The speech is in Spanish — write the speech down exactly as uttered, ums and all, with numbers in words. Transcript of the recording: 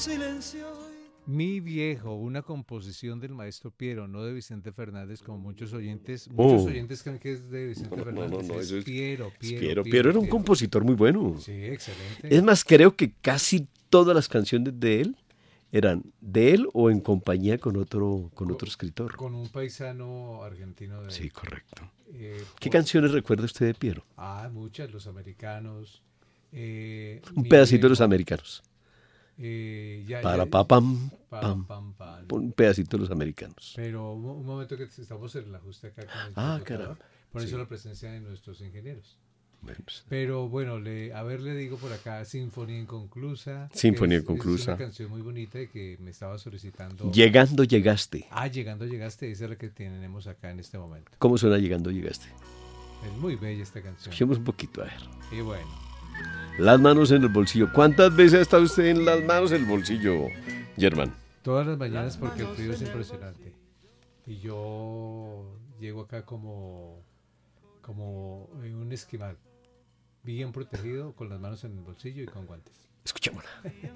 silencio. Mi viejo, una composición del maestro Piero, no de Vicente Fernández, como muchos oyentes. Oh. Muchos oyentes creen que es de Vicente No, no, Fernández. no, no, es eso es- Piero, Es Piero, Piero, Piero, Piero era un Piero. compositor muy bueno. Sí, excelente. Es más, creo que casi todas las canciones de él eran de él o en compañía con otro, con otro escritor. Con un paisano argentino de... Sí, correcto. eh, ¿Qué por- canciones recuerda usted de Piero? Ah, muchas, Los Americanos. eh, Un Mi pedacito de los Viejo, americanos. eh, ya, Para ya- pa pam, pa, pam. pam, pam. Un pedacito de los americanos. Pero un, un momento que estamos en el ajuste acá con el Ah, computador, caramba. por eso Sí. la presencia de nuestros ingenieros. Bueno, pues, Pero bueno, le, a ver, le digo por acá Sinfonía Inconclusa. que Sinfonía es- Inconclusa. Es una canción muy bonita y que me estaba solicitando. Llegando llegaste. Ah, Llegando Llegaste, esa es la que tenemos acá en este momento. ¿Cómo suena Llegando llegaste? Es muy bella esta canción. Escuchemos un poquito, a ver. Y bueno, Las manos en el bolsillo. ¿Cuántas veces ha estado usted en las manos en el bolsillo, Germán? todas las mañanas porque el frío es impresionante. Y yo llego acá como, como en un esquimal, bien protegido, con las manos en el bolsillo y con guantes. Escuchémosla.